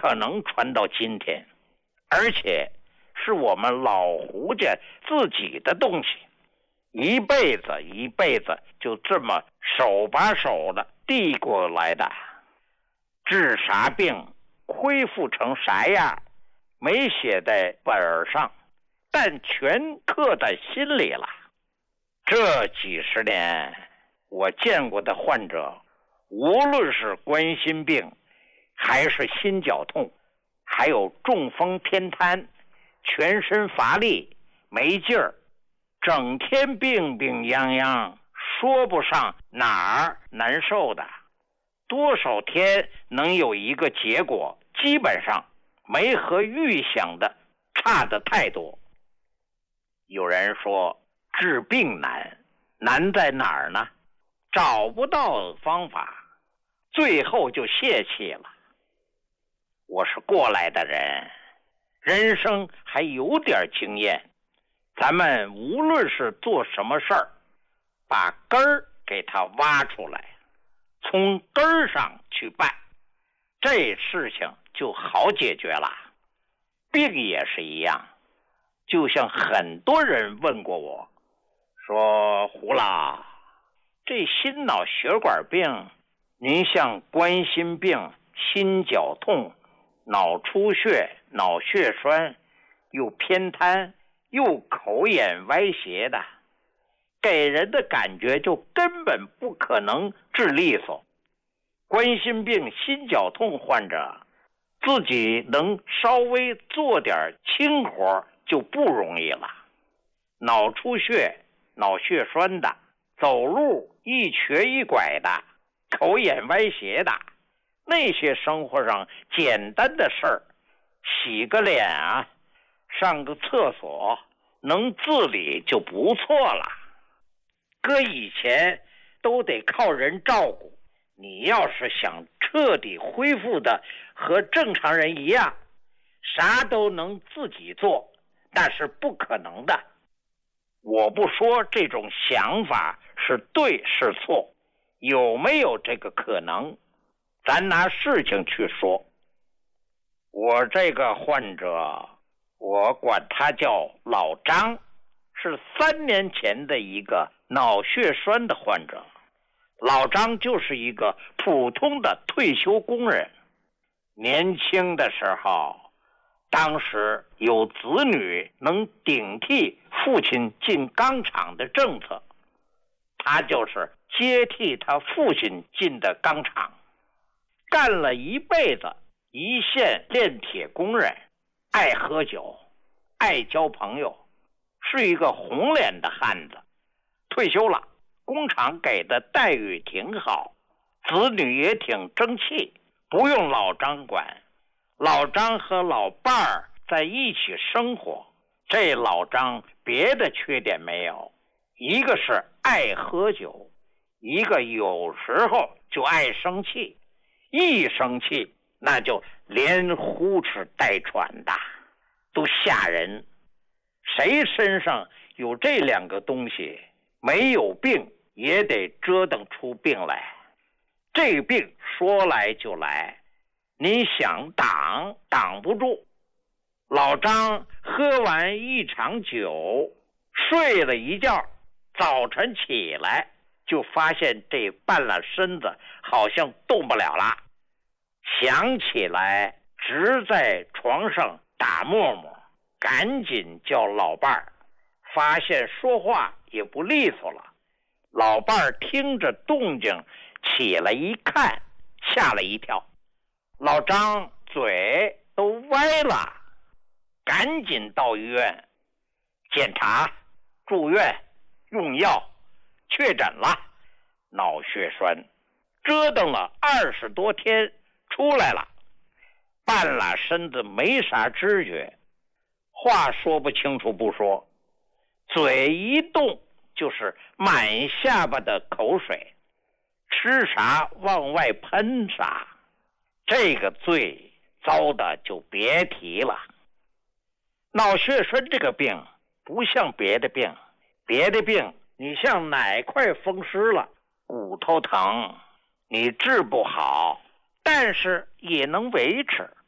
可能传到今天，而且是我们老胡家自己的东西，一辈子一辈子就这么手把手的递过来的。治啥病，恢复成啥样，没写在本上，但全刻在心里了。这几十年我见过的患者，无论是冠心病还是心绞痛，还有中风偏瘫，全身乏力没劲儿，整天病病殃殃，说不上哪儿难受的，多少天能有一个结果，基本上没和预想的差得太多。有人说治病难，难在哪儿呢？找不到方法，最后就泄气了。我是过来的人，人生还有点经验，咱们无论是做什么事儿，把根儿给它挖出来，从根儿上去办，这事情就好解决了。病也是一样，就像很多人问过我，说胡老，这心脑血管病，您像冠心病、心绞痛、脑出血、脑血栓，又偏瘫，又口眼歪斜的，给人的感觉就根本不可能治利索。冠心病、心绞痛患者自己能稍微做点轻活就不容易了。脑出血、脑血栓的，走路一瘸一拐的，口眼歪斜的，那些生活上简单的事儿，洗个脸啊，上个厕所，能自理就不错了。搁以前都得靠人照顾，你要是想彻底恢复的和正常人一样，啥都能自己做，那是不可能的。我不说这种想法是对是错，有没有这个可能，咱拿事情去说。我这个患者，我管他叫老张，是3年前的一个脑血栓的患者。老张就是一个普通的退休工人，年轻的时候，当时有子女能顶替父亲进钢厂的政策，他就是接替他父亲进的钢厂，干了一辈子一线炼铁工人，爱喝酒，爱交朋友，是一个红脸的汉子。退休了，工厂给的待遇挺好，子女也挺争气，不用老张管。老张和老伴儿在一起生活，这老张别的缺点没有，一个是爱喝酒，一个有时候就爱生气，一生气那就连呼哧带喘的，都吓人。谁身上有这2个东西，没有病也得折腾出病来。这病说来就来，你想挡挡不住。老张喝完一场酒，睡了一觉，早晨起来就发现这半拉身子好像动不了了，想起来直在床上打沫沫，赶紧叫老伴儿，发现说话也不利索了。老伴儿听着动静起来一看，吓了一跳，老张嘴都歪了，赶紧到医院检查、住院、用药，确诊了脑血栓，折腾了20多天出来了，半拉身子没啥知觉，话说不清楚不说，嘴一动就是满下巴的口水，吃啥往外喷啥，这个罪遭的就别提了。脑血栓这个病不像别的病，别的病你像哪块风湿了，骨头疼，你治不好，但是也能维持。